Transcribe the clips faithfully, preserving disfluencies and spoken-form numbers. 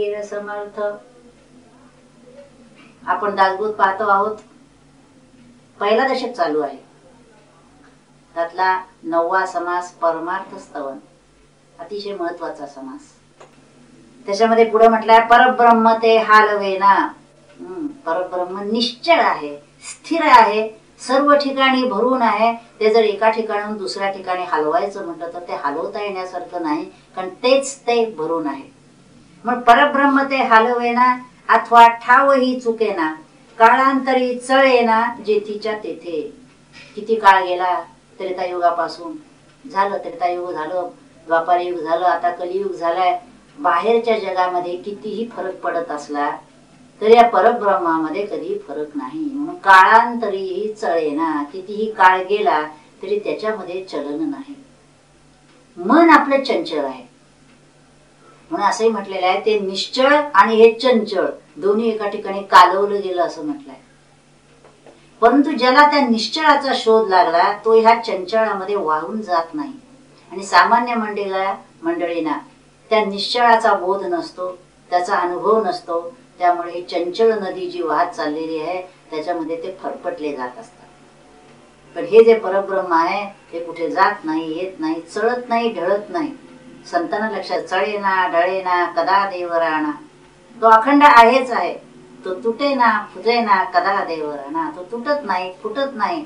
समर्थ. आपण दासबोध पाहतो आहोत. पहिला दशक चालू आहे. त्यातला नववा समास परमार्थ स्तवन, अतिशय महत्वाचा समास. त्याच्यामध्ये पुढे म्हटलंय परब्रह्म ते हालवेना. परब्रह्म निश्चळ आहे, स्थिर आहे, सर्व ठिकाणी भरून आहे. ते जर एका ठिकाणाहून दुसऱ्या ठिकाणी हलवायचं म्हटलं तर ते हलवता येण्यासारखं नाही, कारण तेच ते भरून आहे. मग परब्रह्म ते हालवेना अथवा ठावही चुकेना, काळांतरी चळेना जेथीच्या तेथे. किती काळ गेला त्रेतायुगापासून, झालं त्रेतायुग झालं, द्वापारयुग झालं, आता कलियुग झालाय. बाहेरच्या जगामध्ये कितीही फरक पडत असला तरी या परब्रह्मामध्ये कधी फरक नाही. म्हणून काळांतरीही चळेना, कितीही काळ गेला तरी त्याच्यामध्ये चलन नाही. मन आपलं चंचल आहे म्हणून असंही म्हटलेलं आहे ते निश्चळ आणि हे चंचळ दोन्ही एका ठिकाणी कालवलं गेलं असं म्हटलंय. परंतु ज्याला त्या निश्चळाचा शोध लागला तो ह्या चंचळामध्ये वाहून जात नाही. आणि सामान्य मंडळीला मंडळींना त्या निश्चळाचा बोध नसतो, त्याचा अनुभव नसतो. त्यामुळे ही चंचळ नदी जी वाहत चाललेली आहे त्याच्यामध्ये ते फरफटले जात असतात. पण हे जे परब्रह्म आहे ते कुठे जात नाही, येत नाही, चळत नाही, ढळत नाही. संतांना लक्षात, चळेना ढळेना कदा देवराणा. तो अखंड आहेच आहे. तो तुटेना फुटेना कदा देवराणा. तो तुटत नाही, फुटत नाही.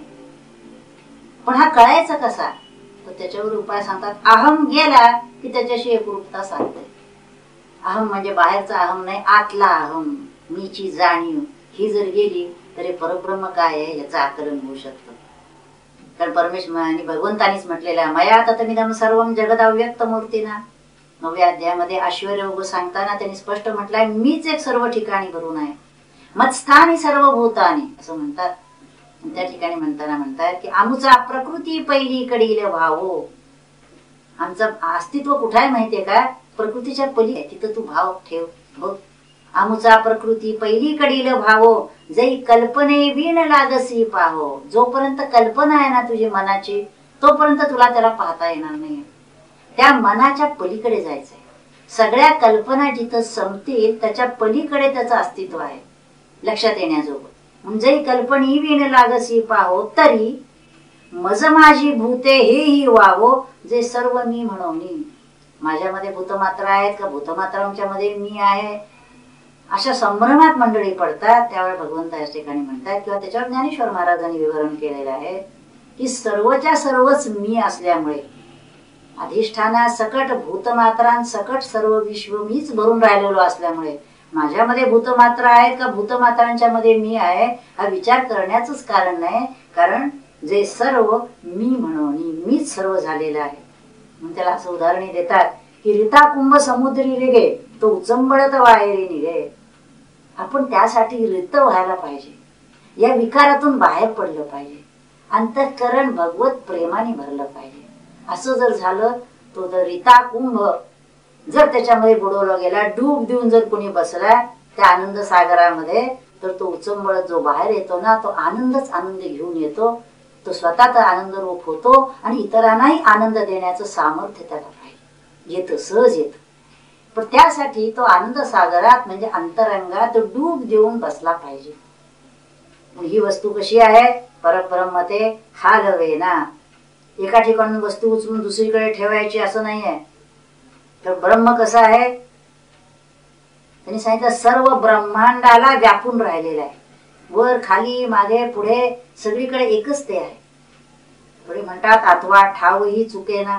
पण हा कळायचा कसा? तर त्याच्यावर उपाय सांगतात. अहम गेला की त्याच्याशी एकरूपता साधते. अहम म्हणजे बाहेरचा अहम नाही, आतला अहम, मीची जाणीव ही जर गेली तरी परब्रह्म काय आहे याचं आकलन होऊ शकतं. कारण परमेश्वर आणि भगवंतानीच म्हटलेलं आहे मया ततमिदं सर्वं जगद अव्यक्त मूर्तीना. नवव्या अध्यायामध्ये ऐश्वर्योग सांगताना त्यांनी स्पष्ट म्हटलंय मीच एक सर्व ठिकाणी भरून आहे. मत्स्थानी सर्व भूतानी असं म्हणतात. त्या ठिकाणी म्हणताना म्हणतात की आमचा प्रकृती पहिली कडील भावो. आमचं अस्तित्व कुठे आहे माहितीये का? प्रकृतीच्या पली आहे. तिथं तू भाव ठेव. हो, आमचा प्रकृती पहिली कडील भावो जै कल्पने वीण लागसी पाहो. जोपर्यंत कल्पना आहे ना तुझी मनाची तोपर्यंत तुला त्याला पाहता येणार नाही. त्या मनाच्या पलीकडे जायचंय. सगळ्या कल्पना जिथं संपतील त्याच्या पलीकडे त्याचं अस्तित्व आहे लक्षात येण्याजोगं. म्हणजे कल्पनी वीण लागसी पाहो तरी मज माझी भूते हेही वावो जे सर्व मी म्हणून. माझ्यामध्ये भूतमात्रा आहेत का भूतमात्रांच्या मध्ये मी आहे अशा संभ्रमात मंडळी पडतात. त्यावेळी भगवंत या ठिकाणी म्हणतात किंवा त्याच्यावर ज्ञानेश्वर महाराजांनी विवरण केलेलं आहे की सर्वच्या सर्वच मी असल्यामुळे अधिष्ठाना सकट भूतमात्रां सकट सर्व विश्व मीच भरून राहिलेलो असल्यामुळे माझ्यामध्ये भूतमात्रा आहेत का भूतमात्रांच्या मध्ये मी आहे हा विचार करण्याचंच कारण नाही. कारण जे सर्व मी म्हणून मीच सर्व झालेलं आहे. म्हणून त्याला असं उदाहरण देतात की रिता कुंभ समुद्री रेगे तो उचंबळत वाहेरी निघे. आपण त्यासाठी रित व्हायला पाहिजे. या विकारातून बाहेर पडलं पाहिजे. अंतःकरण भगवत प्रेमाने भरलं पाहिजे. असं जर झालं तो जर रिता कुंभ जर त्याच्यामध्ये बुडवला गेला, डूब देऊन जर कोणी बसला त्या आनंद सागरामध्ये तर तो उचंबळत जो बाहेर येतो ना तो आनंदच आनंद घेऊन येतो. तो स्वतःचा आनंद रूप होतो आणि इतरांनाही आनंद देण्याचं सामर्थ्य त्याला पाहिजे. येतं, सहज येतं. पण त्यासाठी तो आनंद सागरात म्हणजे अंतरंगात डूब देऊन बसला पाहिजे. ही वस्तू कशी आहे? परब्रह्म ते हालवेना. एका ठिकाणून वस्तू उचलून दुसरीकडे ठेवायची असं नाही आहे. तर ब्रह्म कसं आहे? त्यांनी सांगितलं सर्व ब्रह्मांडाला व्यापून राहिलेलं आहे. वर खाली मागे पुढे सगळीकडे एकच ते आहे. पुढे म्हणतात अथवा ठावही चुकेना.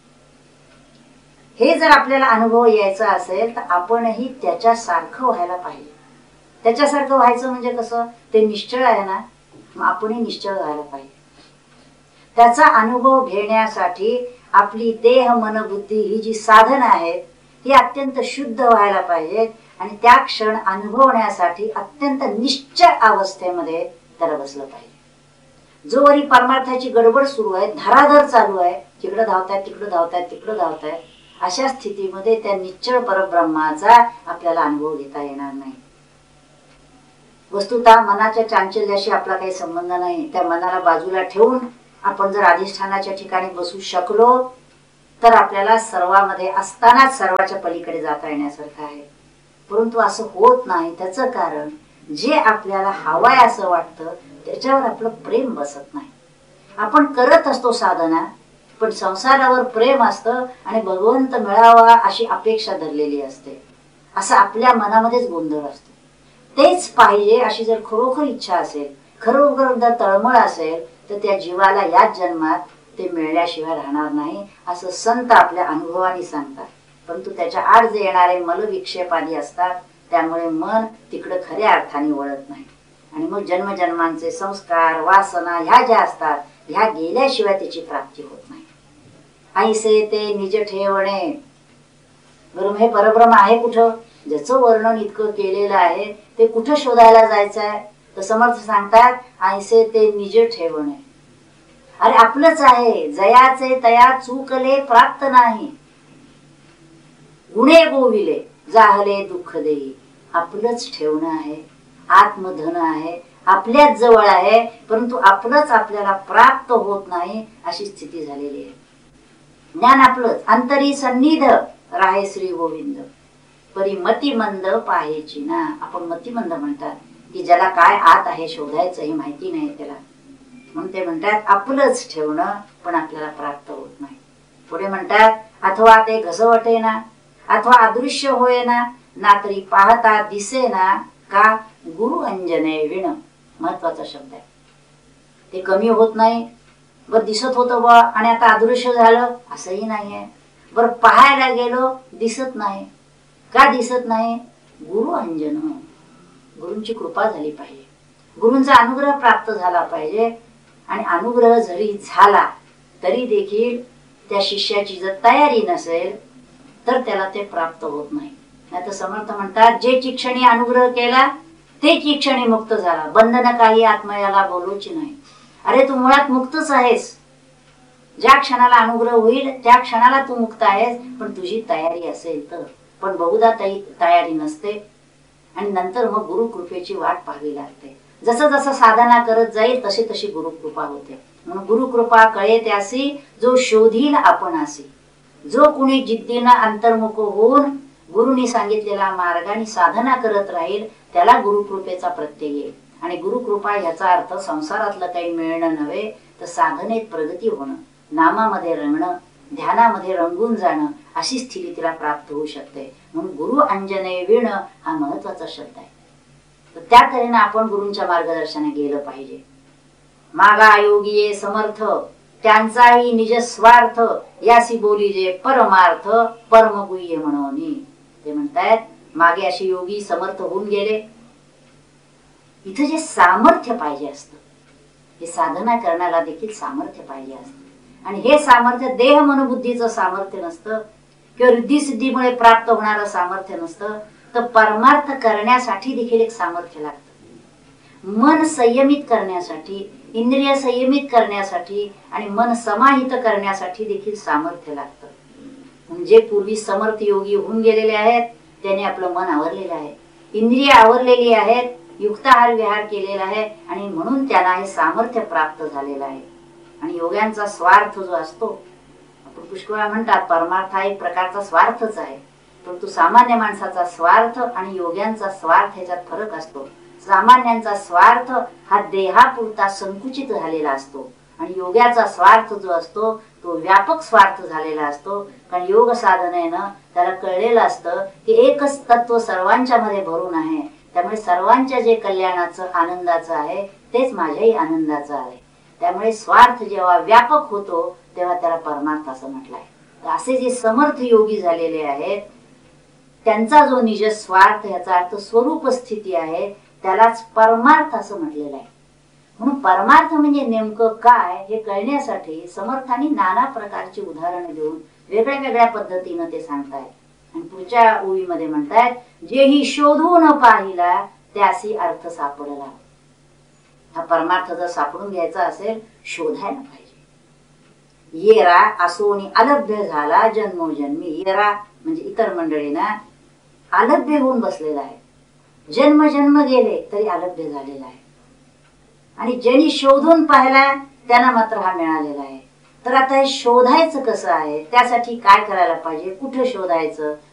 हे जर आपल्याला अनुभव यायचा असेल तर आपणही त्याच्यासारखं व्हायला पाहिजे. त्याच्यासारखं व्हायचं म्हणजे कसं? ते निश्चळ आहे ना, मग आपणही निश्चळ व्हायला पाहिजे. त्याचा अनुभव घेण्यासाठी आपली देह मन बुद्धी ही जी साधनं आहेत ही अत्यंत शुद्ध व्हायला पाहिजेत. आणि त्या क्षण अनुभवण्यासाठी अत्यंत निश्चळ अवस्थेमध्ये त्याला बसलं पाहिजे. जोवरी परमार्थाची गडबड सुरू आहे, धराधर चालू आहे, तिकडं धावतायत तिकडं धावतायत तिकडं धावतायत, अशा स्थितीमध्ये त्या निश्चळ परब्रह्माचा आपल्याला अनुभव घेता येणार नाही. वस्तुतः मनाच्या चांचल्याशी आपला काही संबंध नाही. त्या मनाला बाजूला ठेवून आपण जर अधिष्ठानाच्या ठिकाणी बसू शकलो तर आपल्याला सर्वांमध्ये असतानाच सर्वाच्या पलीकडे जाता येण्यासारखं आहे. परंतु असं होत नाही. त्याचं कारण जे आपल्याला हवाय असं वाटतं त्याच्यावर आपलं प्रेम बसत नाही. आपण करत असतो साधना, पण संसारावर प्रेम असतं आणि भगवंत मिळावा अशी अपेक्षा धरलेली असते. असं आपल्या मनामध्येच गोंधळ असतो. तेच पाहिजे अशी जर खरोखर इच्छा असेल, खरोखर जर तळमळ असेल, तर त्या जीवाला याच जन्मात ते मिळल्याशिवाय राहणार नाही असं संत आपल्या अनुभवाने सांगतात. परंतु त्याच्या आड जे येणारे मलविक्षेप आदी असतात त्यामुळे मन तिकडं खऱ्या अर्थाने वळत नाही. आणि मग जन्मजन्मांचे संस्कार वासना ह्या ज्या असतात ह्या गेल्याशिवाय त्याची प्राप्ती होत नाही. ऐसे ते निज ठेवणे. बरं, हे परब्रह्म आहे कुठं? ज्याचं वर्णन इतकं केलेलं आहे ते कुठं शोधायला जायचं आहे? तर समर्थ सांगतात ऐसे ते निज ठेवणे. अरे आपलंच आहे. जयाचे तया चूकले प्राप्त नाही. गुणे गोविले जाहले दुःख देई. आपलंच ठेवणं आहे, आत्मधन आहे, आपल्याच जवळ आहे, परंतु आपलंच आपल्याला प्राप्त होत नाही अशी स्थिती झालेली आहे. ज्ञान आपलंच अंतरी सन्निध राहे श्री गोविंद. परी मतिमंद पाहायची ना. आपण मतिमंद म्हणतात की ज्याला काय आत आहे शोधायचं हे माहिती नाही त्याला, म्हणून ते म्हणतात आपलंच ठेवणं पण आपल्याला प्राप्त होत नाही. पुढे म्हणतात अथवा ते घसवटे ना, अथवा अदृश्य होय ना, ना तरी पाहता दिसे ना का गुरु अंजने विण. महत्वाचा शब्द आहे. ते कमी होत नाही. बर दिसत होतं बा आणि आता अदृश्य झालं असंही नाहीये. बर पाहायला गेलो दिसत नाही. का दिसत नाही? गुरु अंजन. गुरूंची कृपा झाली पाहिजे, गुरूंचा अनुग्रह प्राप्त झाला पाहिजे. आणि अनुग्रह जरी झाला तरी देखील त्या शिष्याची जर तयारी नसेल तर त्याला ते प्राप्त होत नाही. नाहीतर समर्थ म्हणतात जे क्षणी अनुग्रह केला ते क्षणी मुक्त झाला. बंधन काही आत्मयाला बोलूची नाही. अरे तू मुळात मुक्तच आहेस. ज्या क्षणाला अनुग्रह होईल त्या क्षणाला तू मुक्त आहेस, पण तुझी तयारी असेल तर. पण बहुधा तयारी नसते आणि नंतर मग गुरु कृपेची वाट पाहावी लागते. जसं जसं साधना करत जाईल तशी तशी गुरु कृपा होते. म्हणून गुरु कृपा कळे त्यासी जो शोधील आपणासी. जो कुणी जिद्दीनं अंतर्मुख होऊन गुरुनी सांगितलेल्या मार्गाने साधना करत राहील त्याला गुरुकृपेचा प्रत्यय येईल. आणि गुरुकृपा याचा अर्थ संसारातलं काही मिळणं नव्हे तर साधनेत प्रगती होणं, नामामध्ये रंगणं, ध्यानामध्ये रंगून जाणं अशी स्थिती तिला प्राप्त होऊ शकते. म्हणून गुरु अंजने विण हा महत्वाचा शब्द आहे. तर त्या तऱ्हेने आपण गुरूंच्या मार्गदर्शनाने गेलं पाहिजे. मागा योगी समर्थ त्यांचाही निज स्वार्थ यासी बोली जे परमार्थ परमगुह्य म्हणून. ते म्हणतायत मागे असे योगी समर्थ होऊन गेले. इथं जे सामर्थ्य पाहिजे असतं, हे साधना करण्याला देखील सामर्थ्य पाहिजे असतं. आणि हे सामर्थ्य देह मनोबुद्धीचं सामर्थ्य नसतं किंवा रिद्धी सिद्धीमुळे प्राप्त होणारं सामर्थ्य नसतं, तर परमार्थ करण्यासाठी देखील एक सामर्थ्य लागतं. मन संयमित करण्यासाठी, इंद्रिय संयमित करण्यासाठी आणि मन समाहित करण्यासाठी देखील सामर्थ्य लागतं. म्हणजे पूर्वी समर्थ योगी होऊन गेलेले आहेत त्याने आपलं मन आवरलेलं आहे, इंद्रिय आवरलेली आहेत, युक्ताहार विहार केलेला आहे आणि म्हणून त्यांना हे सामर्थ्य प्राप्त झालेलं आहे. आणि योग्यांचा स्वार्थ जो असतो, आपण पुष्कळ म्हणतात परमार्थ हा एक प्रकारचा स्वार्थच आहे, परंतु सामान्य माणसाचा स्वार्थ आणि योग्यांचा स्वार्थ ह्याच्यात फरक असतो. सामान्यांचा स्वार्थ हा देहापुरता संकुचित झालेला असतो आणि योग्याचा स्वार्थ जो असतो तो व्यापक स्वार्थ झालेला असतो. कारण योग साधनेनं त्याला कळलेलं असतं की एकच तत्व सर्वांच्या मध्ये भरून आहे, त्यामुळे सर्वांच्या जे कल्याणाचं आनंदाचं आहे तेच माझ्याही आनंदाचं आहे. त्यामुळे स्वार्थ जेव्हा व्यापक होतो तेव्हा त्याला परमार्थ असं म्हटलंय. असे जे समर्थ योगी झालेले आहेत त्यांचा जो निज स्वार्थ याचा अर्थ स्वरूप स्थिती आहे त्यालाच परमार्थ असं म्हटलेलं आहे. म्हणून परमार्थ म्हणजे नेमकं काय हे कळण्यासाठी समर्थांनी नाना प्रकारची उदाहरणे देऊन वेगळ्या वेगळ्या पद्धतीनं ते सांगतायत. आणि पुढच्या ओळीमध्ये म्हणतायत जेही शोधून पाहिला त्यासी अर्थ सापडला. हा परमार्थ जर सापडून घ्यायचा असेल शोधायला पाहिजे. येरा असोनी अलभ्य झाला जन्मोजन्मी. येरा म्हणजे इतर मंडळींना अलभ्य होऊन बसलेला आहे, जन्म जन्म गेले तरी अलभ्य झालेला आहे. आणि ज्यांनी शोधून पाहिला त्यांना मात्र हा मिळालेला आहे. तर आता हे शोधायचं कसं आहे, त्यासाठी काय करायला पाहिजे, कुठे शोधायचं,